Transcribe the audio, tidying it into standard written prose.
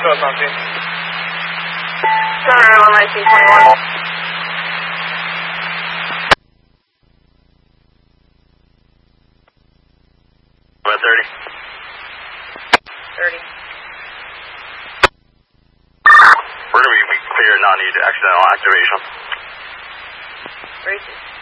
show us on scene. Sorry, 11921. 30. 30. We're going to be clear, not need accidental activation. Racist.